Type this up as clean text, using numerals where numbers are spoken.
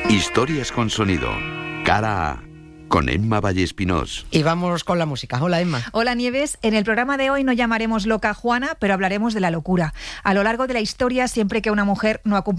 Historias con sonido. Cara A. Con Emma Vallespinós. Y vamos con la música. Hola, Emma. Hola, Nieves. En el programa de hoy no llamaremos loca a Juana, pero hablaremos de la locura. A lo largo de la historia, siempre que una mujer no ha cumplido